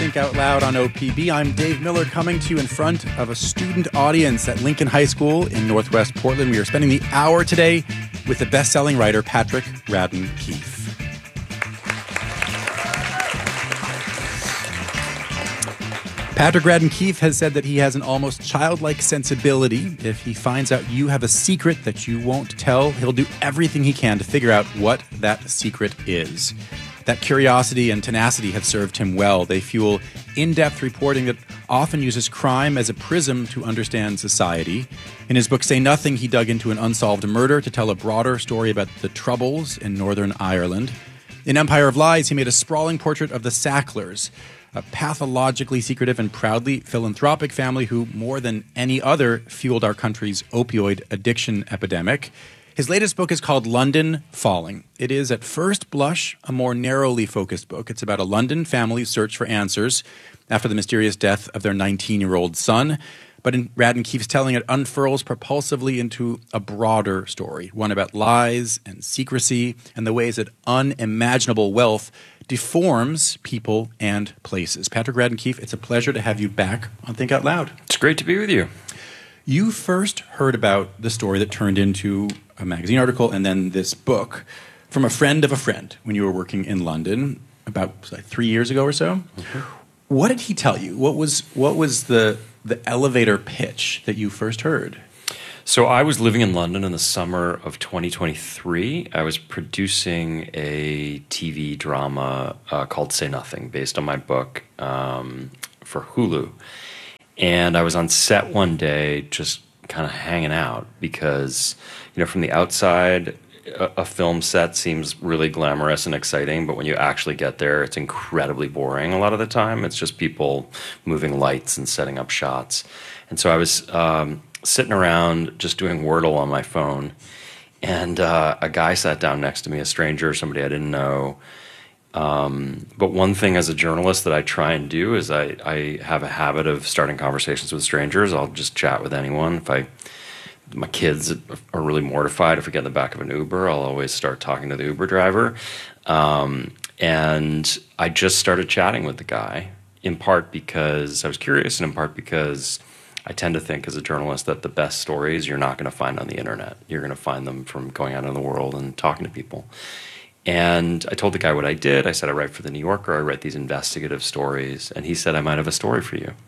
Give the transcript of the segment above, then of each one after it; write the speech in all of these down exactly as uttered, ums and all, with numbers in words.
Think Out Loud on O P B. I'm Dave Miller, coming to you in front of a student audience at Lincoln High School in Northwest Portland. We are spending the hour today with the best-selling writer Patrick Radden Keefe. Patrick Radden Keefe has said that he has an almost childlike sensibility. If he finds out you have a secret that you won't tell, he'll do everything he can to figure out what that secret is. That curiosity and tenacity have served him well. They fuel in-depth reporting that often uses crime as a prism to understand society. In his book, Say Nothing, he dug into an unsolved murder to tell a broader story about the Troubles in Northern Ireland. In Empire of Lies, he made a sprawling portrait of the Sacklers, a pathologically secretive and proudly philanthropic family who, more than any other, fueled our country's opioid addiction epidemic. His latest book is called London Falling. It is, at first blush, a more narrowly focused book. It's about a London family's search for answers after the mysterious death of their nineteen-year-old son. But in Radden Keefe's telling, it unfurls propulsively into a broader story, one about lies and secrecy and the ways that unimaginable wealth deforms people and places. Patrick Radden Keefe, it's a pleasure to have you back on Think Out Loud. It's great to be with you. You first heard about the story that turned into a magazine article and then this book from a friend of a friend when you were working in London about like, three years ago or so. Mm-hmm. What did he tell you? What was what was the the elevator pitch that you first heard? So I was living in London in the summer of twenty twenty-three. I was producing a T V drama uh, called Say Nothing, based on my book um, for Hulu. And I was on set one day just kind of hanging out because, you know, from the outside, a, a film set seems really glamorous and exciting, but when you actually get there, it's incredibly boring a lot of the time. It's just people moving lights and setting up shots. And so I was um, sitting around just doing Wordle on my phone, and uh, a guy sat down next to me, a stranger, somebody I didn't know. Um, but one thing as a journalist that I try and do is I, I have a habit of starting conversations with strangers. I'll just chat with anyone. If I, my kids are really mortified if we get in the back of an Uber, I'll always start talking to the Uber driver. Um, and I just started chatting with the guy, in part because I was curious and in part because I tend to think as a journalist that the best stories you're not going to find on the internet. You're going to find them from going out in the world and talking to people. And I told the guy what I did. I said, I write for The New Yorker. I write these investigative stories. And he said, I might have a story for you.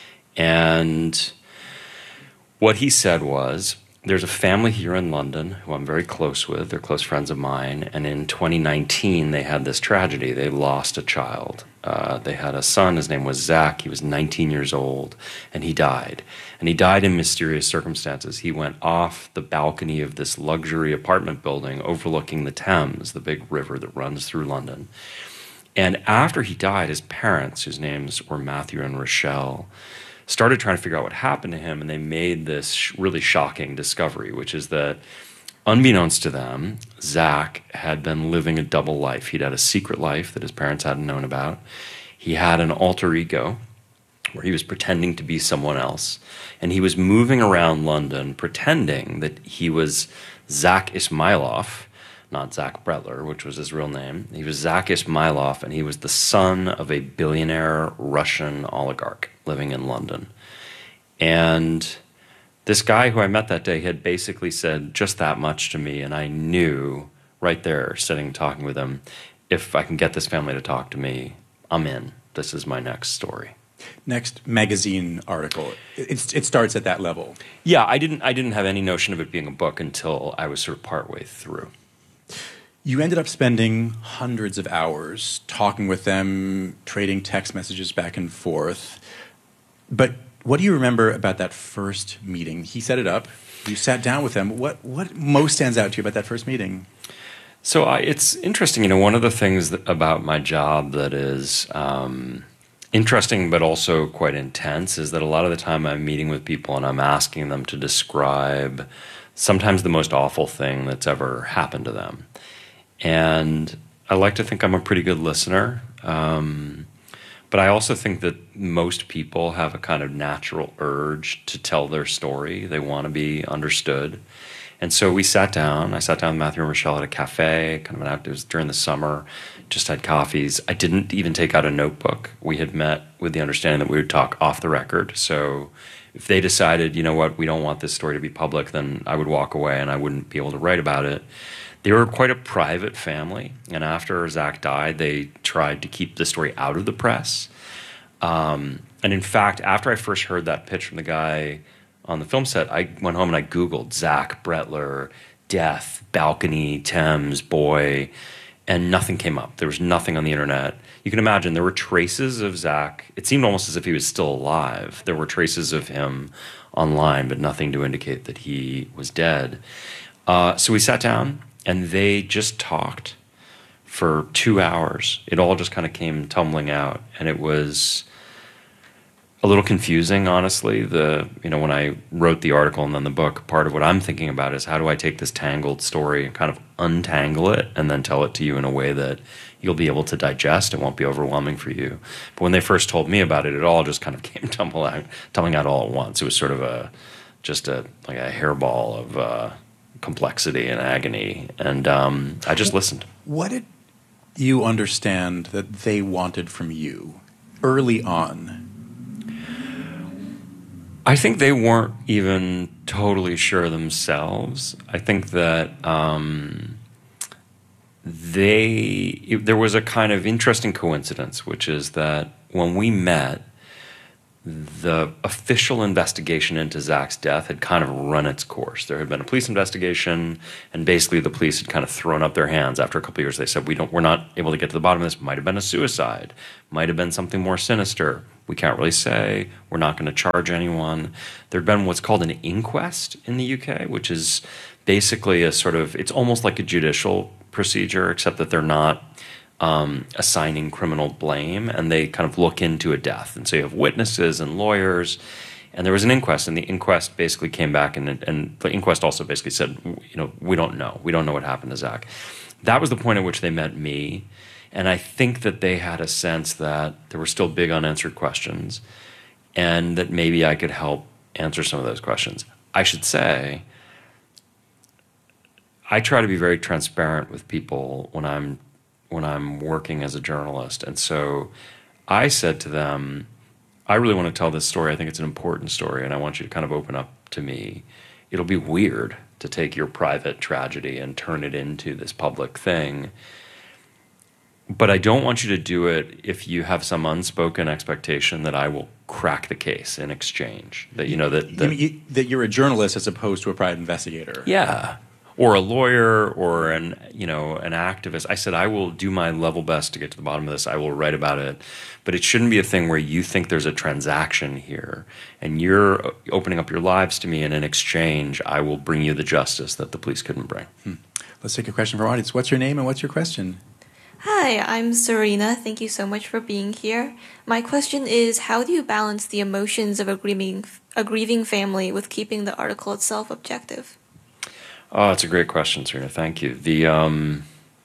And what he said was, there's a family here in London who I'm very close with. They're close friends of mine. And in twenty nineteen, they had this tragedy. They lost a child. Uh, they had a son. His name was Zach. He was nineteen years old, and he died. And he died in mysterious circumstances. He went off the balcony of this luxury apartment building overlooking the Thames, the big river that runs through London. And after he died, his parents, whose names were Matthew and Rochelle, started trying to figure out what happened to him, and they made this sh- really shocking discovery, which is that, unbeknownst to them, Zach had been living a double life. He'd had a secret life that his parents hadn't known about. He had an alter ego where he was pretending to be someone else, and he was moving around London pretending that he was Zach Ismailov, not Zach Bretler, which was his real name. He was Zach Ismailov, and he was the son of a billionaire Russian oligarch living in London. And this guy who I met that day had basically said just that much to me, and I knew right there, sitting talking with him, if I can get this family to talk to me, I'm in. This is my next story. Next magazine article. It, it starts at that level. Yeah, I didn't I didn't have any notion of it being a book until I was sort of partway through. You ended up spending hundreds of hours talking with them, trading text messages back and forth. But what do you remember about that first meeting? He set it up. You sat down with them. What what most stands out to you about that first meeting? So I, it's interesting. You know, one of the things that, about my job that is um, interesting but also quite intense is that a lot of the time I'm meeting with people and I'm asking them to describe sometimes the most awful thing that's ever happened to them. And I like to think I'm a pretty good listener. Um, but I also think that most people have a kind of natural urge to tell their story. They want to be understood. And so we sat down. I sat down with Matthew and Rochelle at a cafe, kind of an out. It was during the summer. Just had coffees. I didn't even take out a notebook. We had met with the understanding that we would talk off the record. So if they decided, you know what, we don't want this story to be public, then I would walk away and I wouldn't be able to write about it. They were quite a private family. And after Zach died, they tried to keep the story out of the press. Um, and in fact, after I first heard that pitch from the guy on the film set, I went home and I Googled Zach Bretler, death, balcony, Thames, boy, and nothing came up. There was nothing on the internet. You can imagine there were traces of Zach. It seemed almost as if he was still alive. There were traces of him online, but nothing to indicate that he was dead. Uh, so we sat down and they just talked for two hours. It all just kind of came tumbling out, and it was a little confusing, honestly. The you know when I wrote the article and then the book, part of what I'm thinking about is how do I take this tangled story and kind of untangle it and then tell it to you in a way that you'll be able to digest. It won't be overwhelming for you. But when they first told me about it, it all just kind of came tumble out, tumbling out all at once. It was sort of a just a like a hairball of uh, complexity and agony, and um, I just listened. What did you understand that they wanted from you early on? I think they weren't even totally sure themselves. I think that um, they it, there was a kind of interesting coincidence, which is that when we met, the official investigation into Zach's death had kind of run its course. There had been a police investigation, and basically the police had kind of thrown up their hands. After a couple of years, they said, we don't, we're not able to get to the bottom of this. Might have been a suicide. Might have been something more sinister. We can't really say. We're not going to charge anyone. There had been what's called an inquest in the U K, which is basically a sort of, it's almost like a judicial procedure, except that they're not Um, assigning criminal blame, and they kind of look into a death. And so you have witnesses and lawyers, and there was an inquest, and the inquest basically came back, and, and the inquest also basically said, you know, we don't know. We don't know what happened to Zach. That was the point at which they met me, and I think that they had a sense that there were still big unanswered questions, and that maybe I could help answer some of those questions. I should say, I try to be very transparent with people when I'm when I'm working as a journalist. And so I said to them, I really want to tell this story. I think it's an important story, and I want you to kind of open up to me. It'll be weird to take your private tragedy and turn it into this public thing. But I don't want you to do it if you have some unspoken expectation that I will crack the case in exchange. That, you know, that... that, you, you, that you're a journalist as opposed to a private investigator. Yeah. Or a lawyer, or an you know an activist. I said, I will do my level best to get to the bottom of this. I will write about it, but it shouldn't be a thing where you think there's a transaction here, and you're opening up your lives to me, and in exchange, I will bring you the justice that the police couldn't bring. Hmm. Let's take a question from our audience. What's your name and what's your question? Hi, I'm Serena. Thank you so much for being here. My question is, how do you balance the emotions of a grieving, a grieving family with keeping the article itself objective? Oh, it's a great question, Serena. Thank you. The um,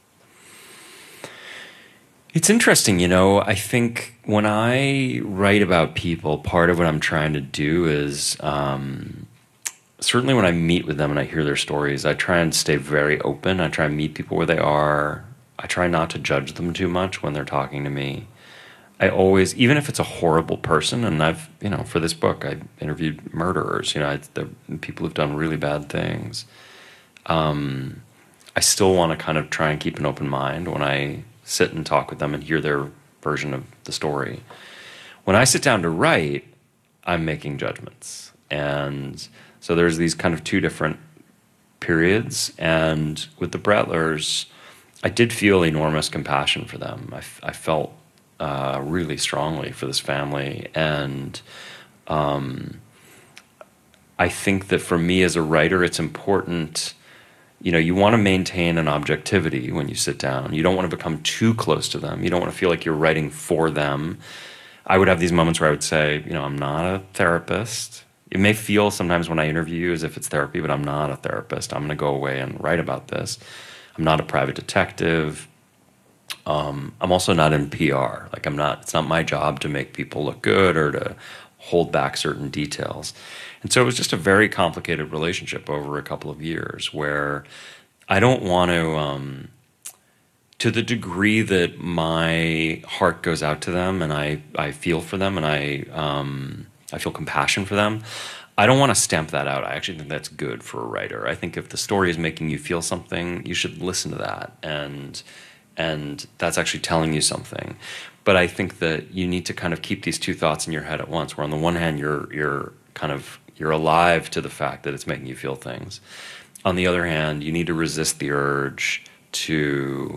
it's interesting, you know. I think when I write about people, part of what I'm trying to do is um, certainly when I meet with them and I hear their stories, I try and stay very open. I try and meet people where they are. I try not to judge them too much when they're talking to me. I always, even if it's a horrible person, and I've, you know, for this book, I interviewed murderers. You know, I, the people who've done really bad things. Um, I still want to kind of try and keep an open mind when I sit and talk with them and hear their version of the story. When I sit down to write, I'm making judgments. And so there's these kind of two different periods. And with the Bretlers, I did feel enormous compassion for them. I, f- I felt uh, really strongly for this family. And um, I think that for me as a writer, it's important. You know, you want to maintain an objectivity when you sit down. You don't want to become too close to them. You don't want to feel like you're writing for them. I would have these moments where I would say, you know, I'm not a therapist. It may feel sometimes when I interview you as if it's therapy, but I'm not a therapist. I'm going to go away and write about this. I'm not a private detective. Um, I'm also not in P R. Like I'm not, it's not my job to make people look good or to hold back certain details. And so it was just a very complicated relationship over a couple of years where I don't want to, um, to the degree that my heart goes out to them and I, I feel for them and I, um, I feel compassion for them, I don't want to stamp that out. I actually think that's good for a writer. I think if the story is making you feel something, you should listen to that, and and that's actually telling you something. But I think that you need to kind of keep these two thoughts in your head at once. Where on the one hand, you're you're kind of you're alive to the fact that it's making you feel things. On the other hand, you need to resist the urge to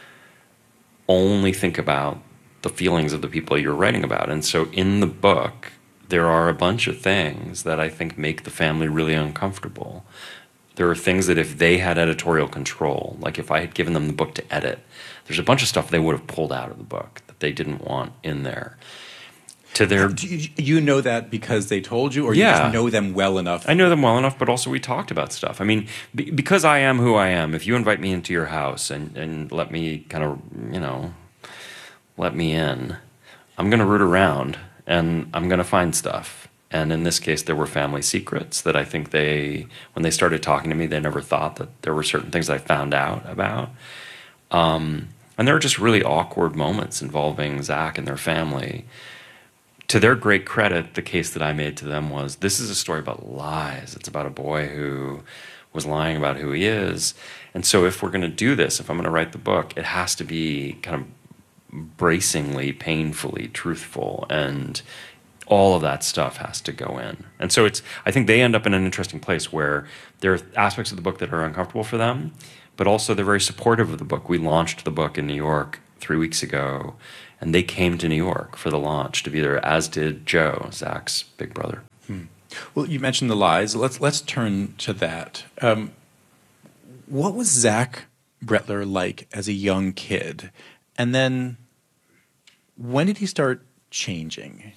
only think about the feelings of the people you're writing about. And so in the book, there are a bunch of things that I think make the family really uncomfortable. There are things that if they had editorial control, like if I had given them the book to edit, there's a bunch of stuff they would have pulled out of the book that they didn't want in there. To their, Do you, you know that because they told you, or yeah. you just know them well enough? I know them well enough, but also we talked about stuff. I mean, be, because I am who I am, if you invite me into your house and, and let me kind of, you know, let me in, I'm going to root around. And I'm going to find stuff. And in this case, there were family secrets that I think they, when they started talking to me, they never thought that there were certain things I found out about. Um, and there were just really awkward moments involving Zach and their family. To their great credit, the case that I made to them was, this is a story about lies. It's about a boy who was lying about who he is. And so if we're going to do this, if I'm going to write the book, it has to be kind of bracingly, painfully truthful, and all of that stuff has to go in. And so it's, I think they end up in an interesting place where there are aspects of the book that are uncomfortable for them, but also they're very supportive of the book. We launched the book in New York three weeks ago, and they came to New York for the launch to be there, as did Joe, Zach's big brother. Hmm. Well, you mentioned the lies. Let's let's turn to that. Um, what was Zach Bretler like as a young kid? And then when did he start changing?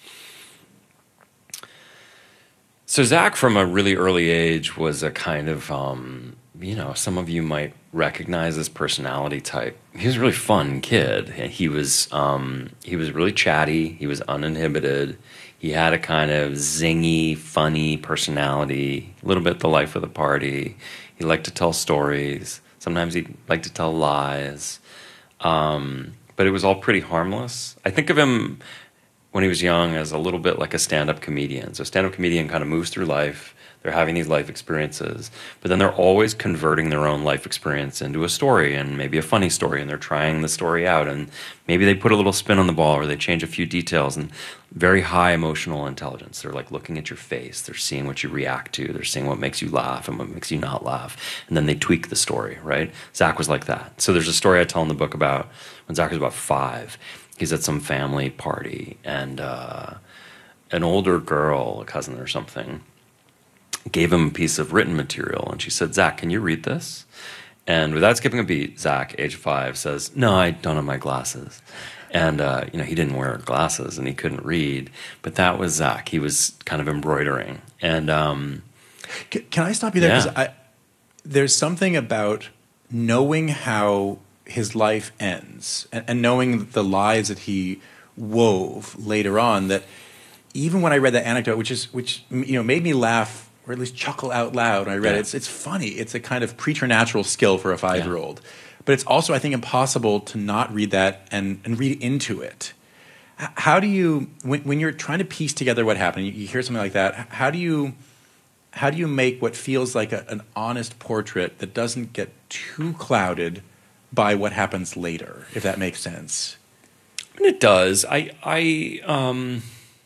So Zach, from a really early age, was a kind of, um, you know, some of you might recognize this personality type. He was a really fun kid. He was, um, he was really chatty. He was uninhibited. He had a kind of zingy, funny personality, a little bit the life of the party. He liked to tell stories. Sometimes he liked to tell lies. Um, but it was all pretty harmless. I think of him when he was young as a little bit like a stand-up comedian. So a stand-up comedian kind of moves through life. They're having these life experiences, but then they're always converting their own life experience into a story, and maybe a funny story, and they're trying the story out, and maybe they put a little spin on the ball or they change a few details, and very high emotional intelligence. They're like looking at your face. They're seeing what you react to. They're seeing what makes you laugh and what makes you not laugh, and then they tweak the story, right? Zach was like that. So there's a story I tell in the book about when Zach was about five. He's at some family party, and uh, an older girl, a cousin or something, gave him a piece of written material, and she said, "Zach, can you read this?" And without skipping a beat, Zach, age five, says, "No, I don't have my glasses." And uh, you know, he didn't wear glasses, and he couldn't read. But that was Zach. He was kind of embroidering. And um, can, can I stop you there? Yeah. Because I there's something about knowing how his life ends, and, and knowing the lies that he wove later on, that even when I read that anecdote, which is which you know made me laugh or at least chuckle out loud when I read yeah. it. It's it's funny. It's a kind of preternatural skill for a five-year-old. Yeah. But it's also, I think, impossible to not read that and, and read into it. How do you, when, when you're trying to piece together what happened, you, you hear something like that, how do you how do you make what feels like a, an honest portrait that doesn't get too clouded by what happens later, if that makes sense? And it does. I, I, um,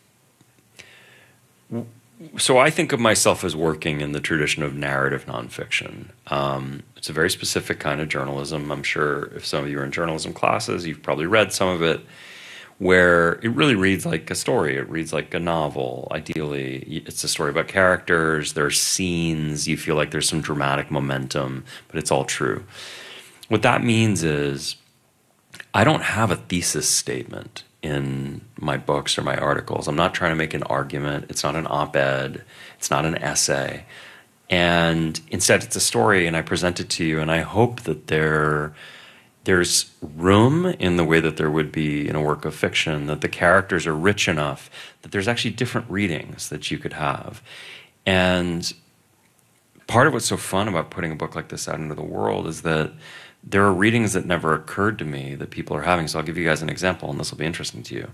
so I think of myself as working in the tradition of narrative nonfiction. Um, it's a very specific kind of journalism. I'm sure if some of you are in journalism classes, you've probably read some of it, where it really reads like a story. It reads like a novel. Ideally, it's a story about characters. There are scenes. You feel like there's some dramatic momentum, but it's all true. What that means is I don't have a thesis statement in my books or my articles. I'm not trying to make an argument. It's not an op-ed. It's not an essay. And instead, it's a story, and I present it to you, and I hope that there there's room in the way that there would be in a work of fiction, that the characters are rich enough that there's actually different readings that you could have. And part of what's so fun about putting a book like this out into the world is that there are readings that never occurred to me that people are having. So I'll give you guys an example, and this will be interesting to you.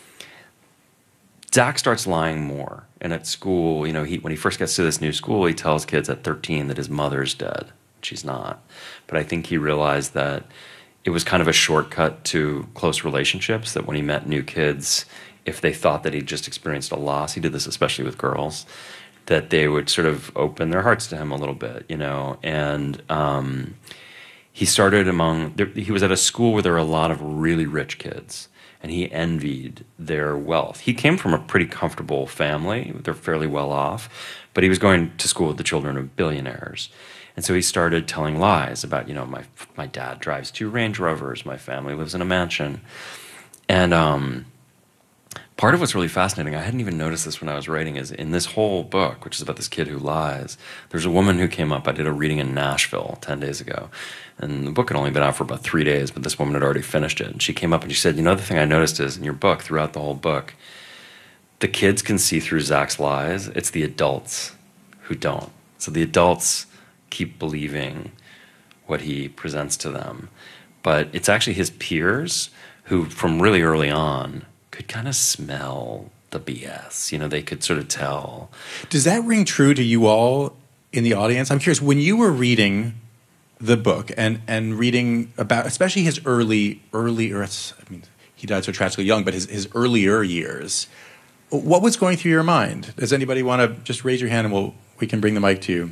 Zach starts lying more. And at school, you know, he, when he first gets to this new school, he tells kids at thirteen that his mother's dead. She's not. But I think he realized that it was kind of a shortcut to close relationships, that when he met new kids, if they thought that he'd just experienced a loss, he did this especially with girls, that they would sort of open their hearts to him a little bit, you know. And um, he started among, there, he was at a school where there were a lot of really rich kids, and he envied their wealth. He came from a pretty comfortable family. They're fairly well off, but he was going to school with the children of billionaires. And so he started telling lies about, you know, my my dad drives two Range Rovers, my family lives in a mansion. And um, part of what's really fascinating, I hadn't even noticed this when I was writing, is in this whole book, which is about this kid who lies, there's a woman who came up. I did a reading in Nashville ten days ago. And the book had only been out for about three days, but this woman had already finished it. And she came up and she said, you know, the thing I noticed is in your book, throughout the whole book, the kids can see through Zach's lies. It's the adults who don't. So the adults keep believing what he presents to them. But it's actually his peers who, from really early on, could kind of smell the B S. You know, they could sort of tell. Does that ring true to you all in the audience? I'm curious, when you were reading the book and, and reading about, especially his early, early, or I mean, he died so tragically young, but his, his earlier years, what was going through your mind? Does anybody want to just raise your hand and we'll, we can bring the mic to you?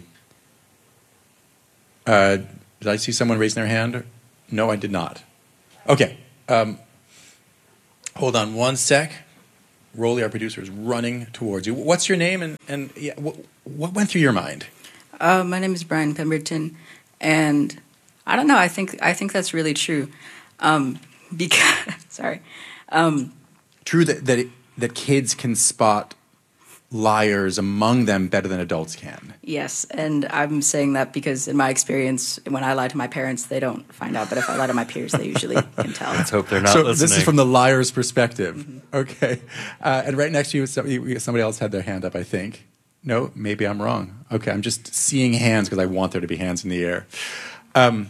Uh, did I see someone raising their hand? No, I did not. Okay. Um, hold on one sec. Rolly, our producer, is running towards you. What's your name, and, and yeah, what, what went through your mind? Uh, my name is Brian Pemberton, and I don't know. I think I think that's really true. Um, because sorry, um, true that that, it, that kids can spot liars among them better than adults can. Yes, and I'm saying that because in my experience, when I lie to my parents, they don't find out, but if I lie to my peers, they usually can tell. Let's hope they're not so listening. This is from the liar's perspective. Mm-hmm. Okay. Uh, and right next to you, somebody, somebody else had their hand up, I think. No, maybe I'm wrong. Okay, I'm just seeing hands because I want there to be hands in the air. Um,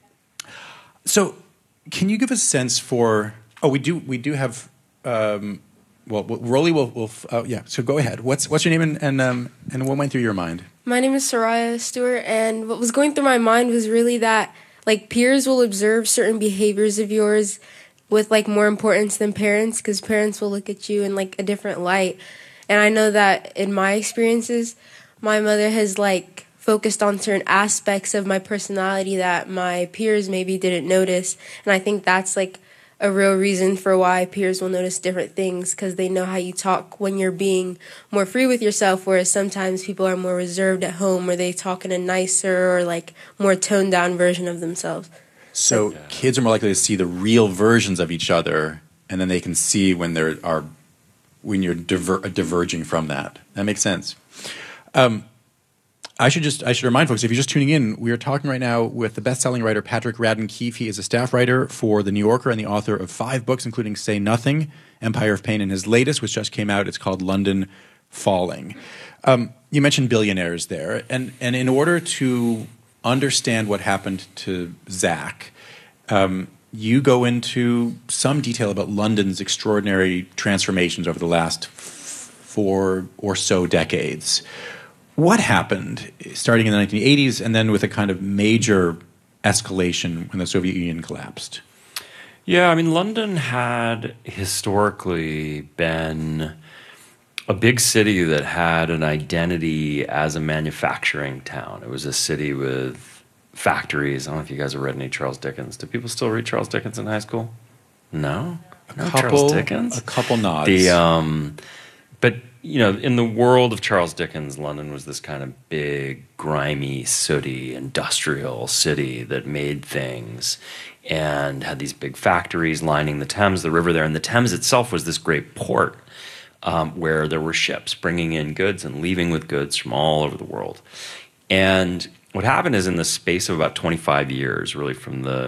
so can you give a sense for, oh, we do, we do have... Um, Well, Rolly will, will uh, yeah, so go ahead. What's what's your name and and, um, and what went through your mind? My name is Soraya Stewart, and what was going through my mind was really that, like, peers will observe certain behaviors of yours with, like, more importance than parents, because parents will look at you in, like, a different light. And I know that in my experiences, my mother has, like, focused on certain aspects of my personality that my peers maybe didn't notice. And I think that's, like, a real reason for why peers will notice different things, because they know how you talk when you're being more free with yourself, whereas sometimes people are more reserved at home, or they talk in a nicer or like more toned down version of themselves. So yeah. Kids are more likely to see the real versions of each other, and then they can see when there are when you're diver, diverging from that. That makes sense. Um, I should just I should remind folks, if you're just tuning in, we are talking right now with the best-selling writer Patrick Radden Keefe. He is a staff writer for The New Yorker and the author of five books, including Say Nothing, Empire of Pain, and his latest, which just came out. It's called London Falling. Um, you mentioned billionaires there, and and in order to understand what happened to Zach, um, you go into some detail about London's extraordinary transformations over the last f- four or so decades. What happened starting in the nineteen eighties and then with a kind of major escalation when the Soviet Union collapsed? Yeah, I mean, London had historically been a big city that had an identity as a manufacturing town. It was a city with factories. I don't know if you guys have read any Charles Dickens. Do people still read Charles Dickens in high school? No? A no couple, Charles Dickens? A couple nods. The, um, but... You know, in the world of Charles Dickens, London was this kind of big, grimy, sooty, industrial city that made things and had these big factories lining the Thames, the river there. And the Thames itself was this great port um, where there were ships bringing in goods and leaving with goods from all over the world. And what happened is in the space of about twenty-five years, really from the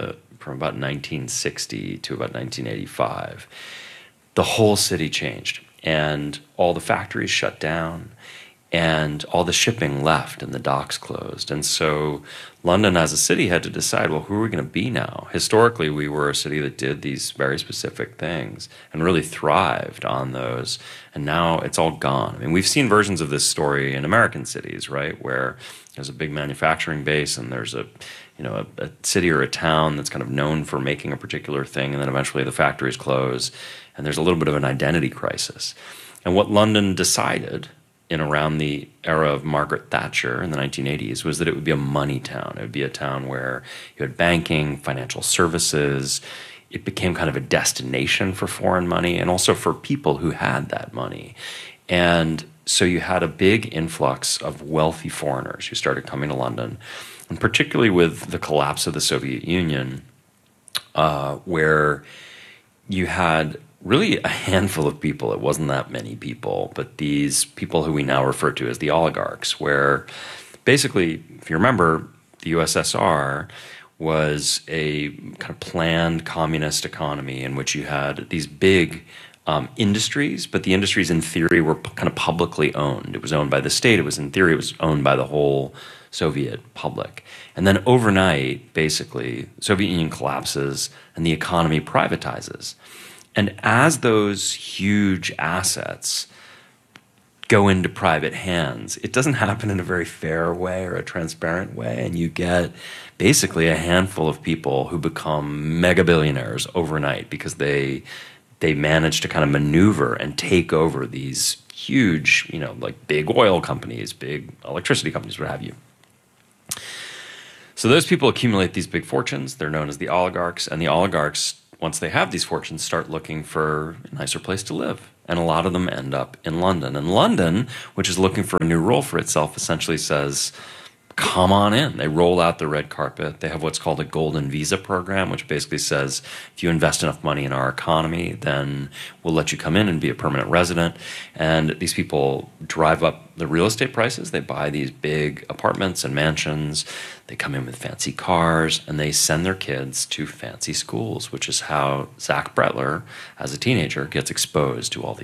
from about nineteen sixty to about nineteen eighty-five, the whole city changed, and all the factories shut down, and all the shipping left, and the docks closed. And so London as a city had to decide, well, who are we going to be now? Historically, we were a city that did these very specific things and really thrived on those. And now it's all gone. I mean, we've seen versions of this story in American cities, right, where there's a big manufacturing base and there's a, you know, a, a city or a town that's kind of known for making a particular thing, and then eventually the factories close, and there's a little bit of an identity crisis. And what London decided in around the era of Margaret Thatcher in the nineteen eighties was that it would be a money town. It would be a town where you had banking, financial services. It became kind of a destination for foreign money and also for people who had that money. And so you had a big influx of wealthy foreigners who started coming to London, and particularly with the collapse of the Soviet Union, uh, where you had really a handful of people. It wasn't that many people, but these people who we now refer to as the oligarchs, where basically, if you remember, the U S S R was a kind of planned communist economy in which you had these big um, industries, but the industries in theory were p- kind of publicly owned. It was owned by the state. It was in theory, it was owned by the whole Soviet public. And then overnight, basically, the Soviet Union collapses and the economy privatizes. And as those huge assets go into private hands, it doesn't happen in a very fair way or a transparent way, and you get basically a handful of people who become mega billionaires overnight because they they manage to kind of maneuver and take over these huge, you know, like big oil companies, big electricity companies, what have you. So those people accumulate these big fortunes. They're known as the oligarchs, and the oligarchs, once they have these fortunes, start looking for a nicer place to live. And a lot of them end up in London. And London, which is looking for a new role for itself, essentially says, come on in. They roll out the red carpet. They have what's called a golden visa program, which basically says, if you invest enough money in our economy, then we'll let you come in and be a permanent resident. And these people drive up the real estate prices. They buy these big apartments and mansions. They come in with fancy cars, and they send their kids to fancy schools, which is how Zach Bretler, as a teenager, gets exposed to all these